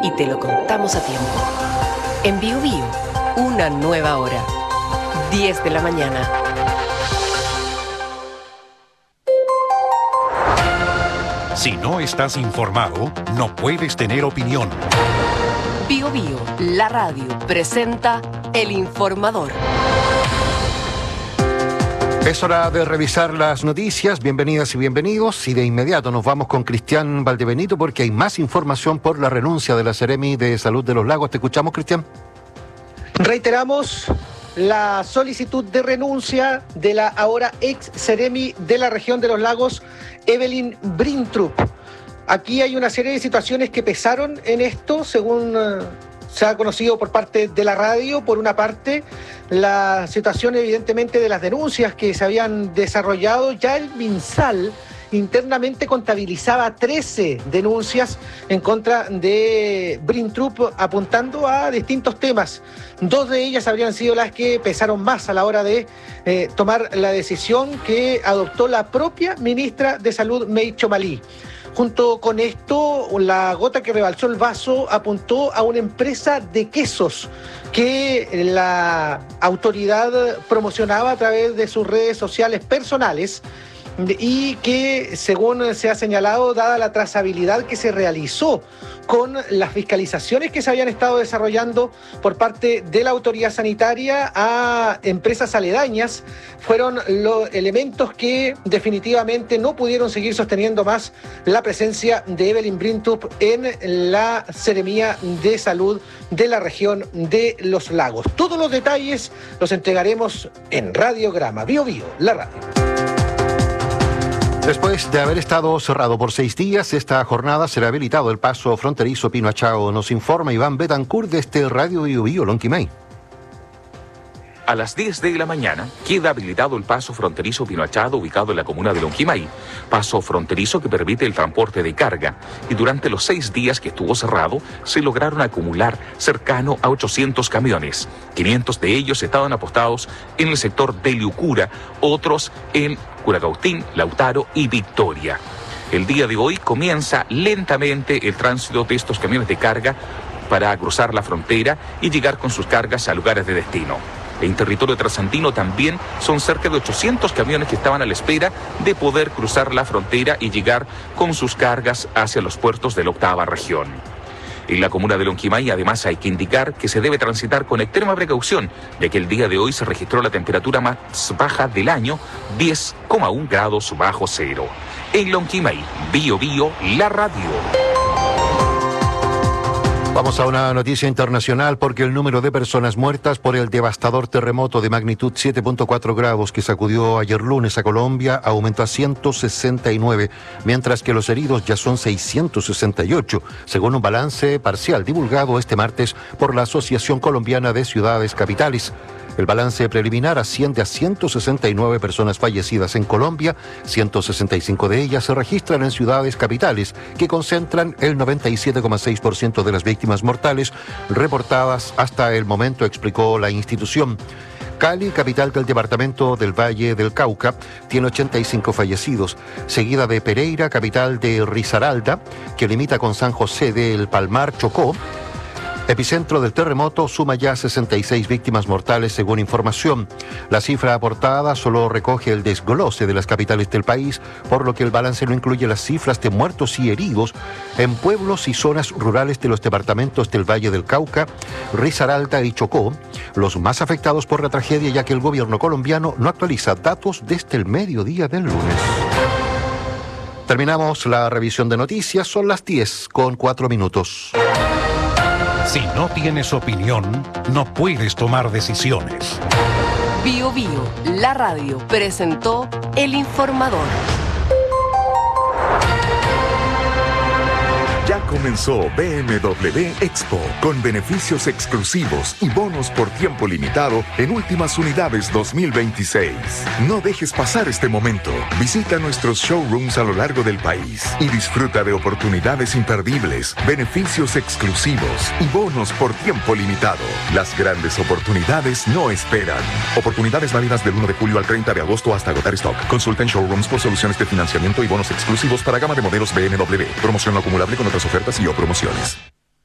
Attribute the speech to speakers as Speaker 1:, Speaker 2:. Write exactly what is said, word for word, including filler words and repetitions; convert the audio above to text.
Speaker 1: y te lo contamos a tiempo. En Bio Bio, una nueva hora. diez de la mañana.
Speaker 2: Si no estás informado, no puedes tener opinión.
Speaker 1: Bio Bio, la radio, presenta El Informador.
Speaker 3: Es hora de revisar las noticias. Bienvenidas y bienvenidos. Y de inmediato nos vamos con Cristian Valdebenito porque hay más información por la renuncia de la Seremi de Salud de los Lagos. ¿Te escuchamos, Cristian?
Speaker 4: Reiteramos la solicitud de renuncia de la ahora ex Seremi de la región de los Lagos, Evelyn Brintrup. Aquí hay una serie de situaciones que pesaron en esto, según uh, se ha conocido por parte de la radio. Por una parte, la situación evidentemente de las denuncias que se habían desarrollado. Ya el MinSal internamente contabilizaba trece denuncias en contra de Brintrup, apuntando a distintos temas. Dos de ellas habrían sido las que pesaron más a la hora de eh, tomar la decisión que adoptó la propia ministra de Salud, Mei Chomalí. Junto con esto, la gota que rebalsó el vaso apuntó a una empresa de quesos que la autoridad promocionaba a través de sus redes sociales personales y que, según se ha señalado, dada la trazabilidad que se realizó con las fiscalizaciones que se habían estado desarrollando por parte de la autoridad sanitaria a empresas aledañas, fueron los elementos que definitivamente no pudieron seguir sosteniendo más la presencia de Evelyn Brintrup en la Seremía de Salud de la región de los Lagos. Todos los detalles los entregaremos en Radiograma. Bio Bio, la radio.
Speaker 3: Después de haber estado cerrado por seis días, esta jornada será habilitado el paso fronterizo Pino Achao. Nos informa Iván Betancourt desde Radio Bio Bio, Lonquimay.
Speaker 5: A las diez de la mañana queda habilitado el paso fronterizo Pino Achao, ubicado en la comuna de Lonquimay. Paso fronterizo que permite el transporte de carga. Y durante los seis días que estuvo cerrado, se lograron acumular cercano a ochocientos camiones. quinientos de ellos estaban apostados en el sector de Liucura, otros en Curacautín, Lautaro y Victoria. El día de hoy comienza lentamente el tránsito de estos camiones de carga para cruzar la frontera y llegar con sus cargas a lugares de destino. En territorio trasandino también son cerca de ochocientos camiones que estaban a la espera de poder cruzar la frontera y llegar con sus cargas hacia los puertos de la octava región. En la comuna de Lonquimay, además, hay que indicar que se debe transitar con extrema precaución, ya que el día de hoy se registró la temperatura más baja del año, diez coma uno grados bajo cero. En Lonquimay, Bio Bio, la radio.
Speaker 3: Vamos a una noticia internacional porque el número de personas muertas por el devastador terremoto de magnitud siete punto cuatro grados que sacudió ayer lunes a Colombia aumentó a ciento sesenta y nueve, mientras que los heridos ya son seiscientos sesenta y ocho, según un balance parcial divulgado este martes por la Asociación Colombiana de Ciudades Capitales. El balance preliminar asciende a ciento sesenta y nueve personas fallecidas en Colombia, ciento sesenta y cinco de ellas se registran en ciudades capitales, que concentran el noventa y siete coma seis por ciento de las víctimas mortales reportadas hasta el momento, explicó la institución. Cali, capital del departamento del Valle del Cauca, tiene ochenta y cinco fallecidos, seguida de Pereira, capital de Risaralda, que limita con San José del Palmar, Chocó. Epicentro del terremoto suma ya sesenta y seis víctimas mortales según información. La cifra aportada solo recoge el desglose de las capitales del país, por lo que el balance no incluye las cifras de muertos y heridos en pueblos y zonas rurales de los departamentos del Valle del Cauca, Risaralda y Chocó, los más afectados por la tragedia, ya que el gobierno colombiano no actualiza datos desde el mediodía del lunes. Terminamos la revisión de noticias, son las diez con cuatro minutos.
Speaker 2: Si no tienes opinión, no puedes tomar decisiones.
Speaker 1: Bio Bio, la radio, presentó El Informador.
Speaker 6: Ya comenzó B M W Expo, con beneficios exclusivos y bonos por tiempo limitado en últimas unidades dos mil veintiséis. No dejes pasar este momento. Visita nuestros showrooms a lo largo del país y disfruta de oportunidades imperdibles, beneficios exclusivos y bonos por tiempo limitado. Las grandes oportunidades no esperan. Oportunidades válidas del uno de julio al treinta de agosto hasta agotar stock. Consulta en showrooms por soluciones de financiamiento y bonos exclusivos para gama de modelos B M W. Promoción no acumulable con otras ofertas y o promociones.